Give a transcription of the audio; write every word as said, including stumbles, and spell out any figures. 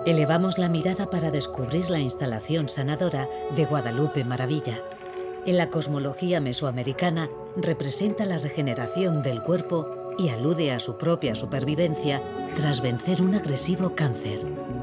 Elevamos la mirada para descubrir la instalación sanadora de Guadalupe Maravilla. En la cosmología mesoamericana representa la regeneración del cuerpo y alude a su propia supervivencia tras vencer un agresivo cáncer.